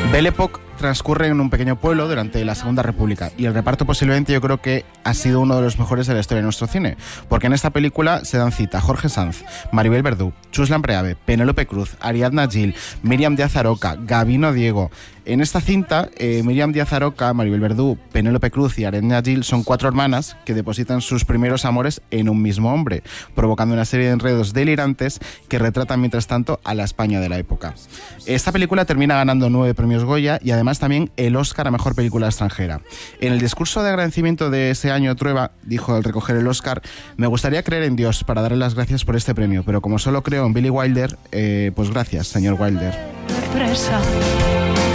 Belle Époque transcurre en un pequeño pueblo durante la Segunda República y el reparto posiblemente yo creo que ha sido uno de los mejores de la historia de nuestro cine, porque en esta película se dan cita Jorge Sanz, Maribel Verdú, Chus Lampreave, Penélope Cruz, Ariadna Gil, Míriam Díaz Aroca, Gabino Diego. En esta cinta, Míriam Díaz Aroca, Maribel Verdú, Penélope Cruz y Ariadna Gil son 4 hermanas que depositan sus primeros amores en un mismo hombre, provocando una serie de enredos delirantes que retratan mientras tanto a la España de la época. Esta película termina ganando 9 premios Goya y además también el Oscar a Mejor Película Extranjera. En el discurso de agradecimiento de ese año, Trueba dijo al recoger el Oscar: me gustaría creer en Dios para darle las gracias por este premio, pero como solo creo en Billy Wilder, pues gracias, señor Wilder.